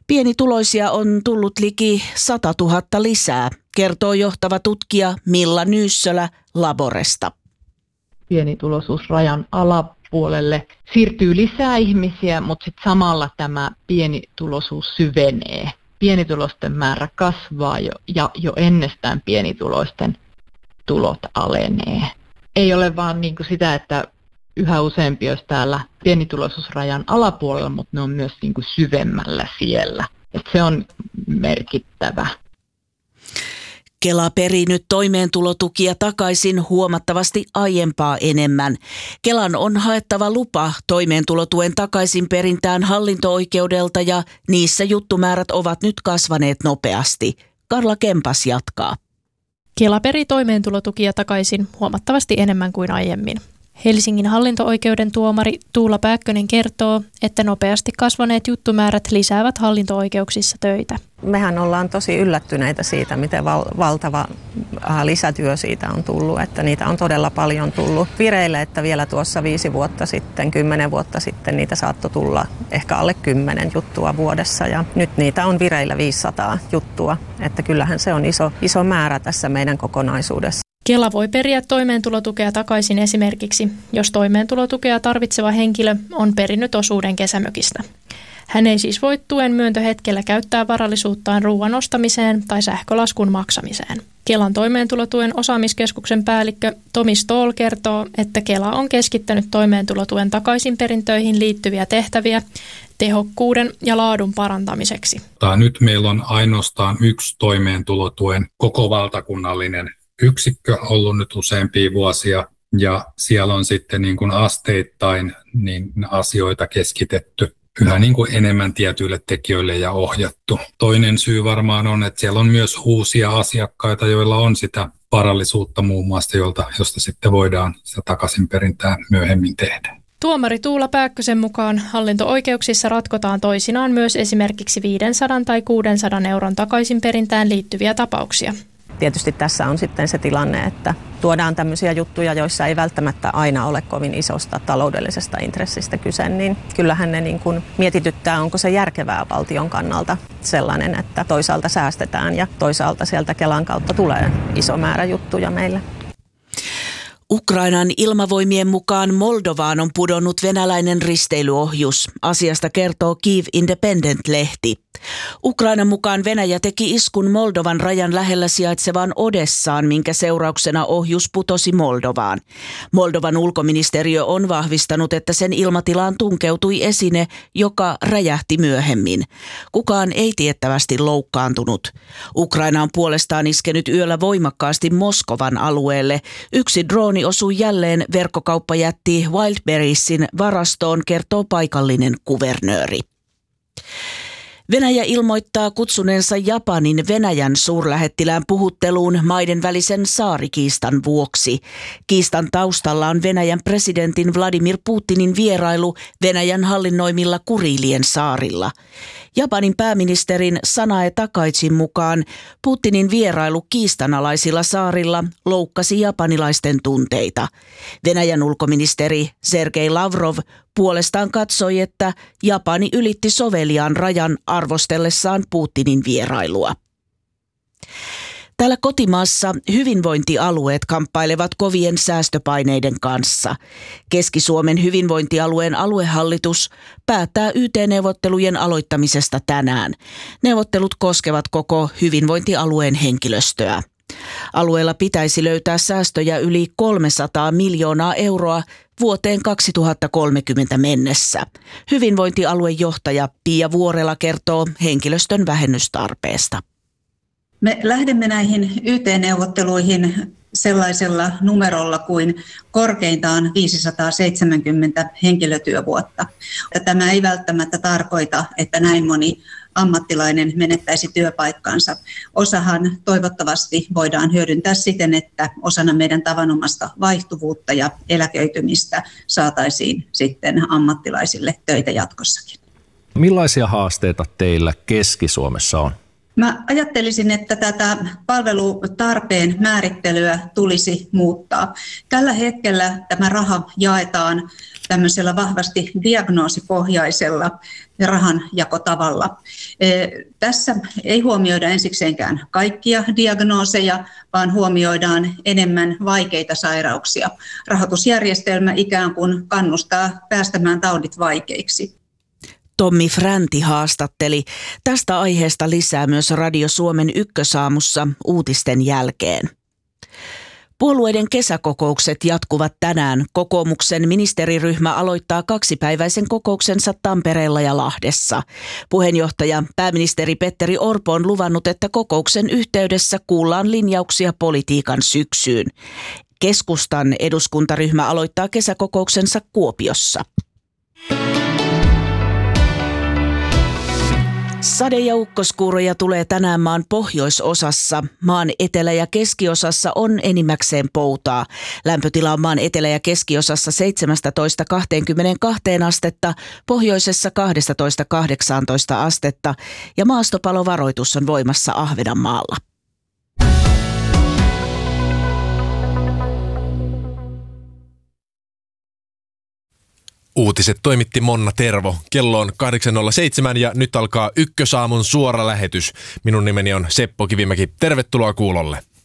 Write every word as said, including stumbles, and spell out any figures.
Pienituloisia on tullut liki sata tuhatta lisää, kertoo johtava tutkija Milla Nyyssölä Laboresta. Pienituloisuusrajan alapuolelle siirtyy lisää ihmisiä, mutta sit samalla tämä pienituloisuus syvenee. Pienituloisten määrä kasvaa jo, ja jo ennestään pienituloisten tulot alenee. Ei ole vaan niin kuin sitä, että yhä useampi olisi täällä pienituloisuusrajan alapuolella, mutta ne on myös niin kuin syvemmällä siellä. Et se on merkittävä. Kela perii nyt toimeentulotukia takaisin huomattavasti aiempaa enemmän. Kelan on haettava lupa toimeentulotuen takaisinperintään hallinto-oikeudelta ja niissä juttumäärät ovat nyt kasvaneet nopeasti. Karla Kempas jatkaa. Kela peri toimeentulotukia takaisin huomattavasti enemmän kuin aiemmin. Helsingin hallinto-oikeuden tuomari Tuula Pääkkönen kertoo, että nopeasti kasvaneet juttumäärät lisäävät hallinto-oikeuksissa töitä. Mehän ollaan tosi yllättyneitä siitä, miten val- valtava äh, lisätyö siitä on tullut, että niitä on todella paljon tullut vireille, että vielä tuossa viisi vuotta sitten, kymmenen vuotta sitten niitä saattoi tulla ehkä alle kymmenen juttua vuodessa ja nyt niitä on vireillä viisisataa juttua, että kyllähän se on iso, iso määrä tässä meidän kokonaisuudessa. Kela voi periä toimeentulotukea takaisin esimerkiksi, jos toimeentulotukea tarvitseva henkilö on perinyt osuuden kesämökistä. Hän ei siis voi tuen myöntöhetkellä käyttää varallisuuttaan ruoan ostamiseen tai sähkölaskun maksamiseen. Kelan toimeentulotuen osaamiskeskuksen päällikkö Tomi Stoll kertoo, että Kela on keskittänyt toimeentulotuen takaisinperintöihin liittyviä tehtäviä tehokkuuden ja laadun parantamiseksi. Nyt meillä on ainoastaan yksi toimeentulotuen koko valtakunnallinen yksikkö ollut nyt useampia vuosia ja siellä on sitten niin kuin asteittain niin asioita keskitetty yhä niin kuin enemmän tietyille tekijöille ja ohjattu. Toinen syy varmaan on, että siellä on myös uusia asiakkaita, joilla on sitä varallisuutta muun muassa, jolta, josta sitten voidaan sitä takaisinperintää myöhemmin tehdä. Tuomari Tuula Pääkkösen mukaan hallinto-oikeuksissa ratkotaan toisinaan myös esimerkiksi viisisataa tai kuusisataa euron takaisinperintään liittyviä tapauksia. Tietysti tässä on sitten se tilanne, että tuodaan tämmöisiä juttuja, joissa ei välttämättä aina ole kovin isosta taloudellisesta intressistä kyse, niin kyllähän ne niin kuin mietityttää, onko se järkevää valtion kannalta sellainen, että toisaalta säästetään ja toisaalta sieltä Kelan kautta tulee iso määrä juttuja meille. Ukrainan ilmavoimien mukaan Moldovaan on pudonnut venäläinen risteilyohjus. Asiasta kertoo Kyiv Independent-lehti. Ukrainan mukaan Venäjä teki iskun Moldovan rajan lähellä sijaitsevaan Odessaan, minkä seurauksena ohjus putosi Moldovaan. Moldovan ulkoministeriö on vahvistanut, että sen ilmatilaan tunkeutui esine, joka räjähti myöhemmin. Kukaan ei tiettävästi loukkaantunut. Ukraina on puolestaan iskenyt yöllä voimakkaasti Moskovan alueelle. Yksi drooni osui jälleen verkkokauppajätti Wildberriesin varastoon, kertoo paikallinen kuvernööri. Venäjä ilmoittaa kutsuneensa Japanin Venäjän suurlähettilään puhutteluun maiden välisen saarikiistan vuoksi. Kiistan taustalla on Venäjän presidentin Vladimir Putinin vierailu Venäjän hallinnoimilla Kurilien saarilla. Japanin pääministerin Sanae Takaichin mukaan Putinin vierailu kiistanalaisilla saarilla loukkasi japanilaisten tunteita. Venäjän ulkoministeri Sergei Lavrov puolestaan katsoi, että Japani ylitti soveliaan rajan arvostellessaan Putinin vierailua. Täällä kotimaassa hyvinvointialueet kamppailevat kovien säästöpaineiden kanssa. Keski-Suomen hyvinvointialueen aluehallitus päättää Y T-neuvottelujen aloittamisesta tänään. Neuvottelut koskevat koko hyvinvointialueen henkilöstöä. Alueella pitäisi löytää säästöjä yli kolmesataa miljoonaa euroa vuoteen kaksituhattakolmekymmentä mennessä. Hyvinvointialuejohtaja Pia Vuorela kertoo henkilöstön vähennystarpeesta. Me lähdemme näihin Y T-neuvotteluihin sellaisella numerolla kuin korkeintaan viisisataaseitsemänkymmentä henkilötyövuotta. Tämä ei välttämättä tarkoita, että näin moni ammattilainen menettäisi työpaikkansa. Osahan toivottavasti voidaan hyödyntää siten, että osana meidän tavanomaista vaihtuvuutta ja eläköitymistä saataisiin sitten ammattilaisille töitä jatkossakin. Millaisia haasteita teillä Keski-Suomessa on? Mä ajattelisin, että tätä palvelutarpeen määrittelyä tulisi muuttaa. Tällä hetkellä tämä raha jaetaan tämmöisellä vahvasti diagnoosipohjaisella rahanjakotavalla. Tässä ei huomioida ensikseenkään kaikkia diagnooseja, vaan huomioidaan enemmän vaikeita sairauksia. Rahoitusjärjestelmä ikään kuin kannustaa päästämään taudit vaikeiksi. Tommi Fränti haastatteli. Tästä aiheesta lisää myös Radio Suomen Ykkösaamussa uutisten jälkeen. Puolueiden kesäkokoukset jatkuvat tänään. Kokoomuksen ministeriryhmä aloittaa kaksipäiväisen kokouksensa Tampereella ja Lahdessa. Puheenjohtaja pääministeri Petteri Orpo on luvannut, että kokouksen yhteydessä kuullaan linjauksia politiikan syksyyn. Keskustan eduskuntaryhmä aloittaa kesäkokouksensa Kuopiossa. Sade- ja ukkoskuuroja tulee tänään maan pohjoisosassa. Maan etelä- ja keskiosassa on enimmäkseen poutaa. Lämpötila on maan etelä- ja keskiosassa seitsemästätoista kaksikymmentäkaksi astetta, pohjoisessa kaksitoista kahdeksantoista astetta ja maastopalovaroitus on voimassa Ahvenanmaalla. Uutiset toimitti Monna Tervo. Kello on kahdeksan nolla seitsemän ja nyt alkaa Ykkösaamun suora lähetys. Minun nimeni on Seppo Kivimäki. Tervetuloa kuulolle.